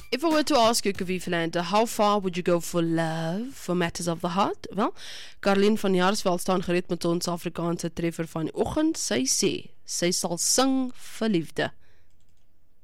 If I were to ask you, Kavi Philander, how far would you go for love, for matters of the heart? Wel, Caroline van Jaarsveld staan gereed met ons Afrikaanse treffer van die oggend. Sy sê, sy sal sing vir liefde.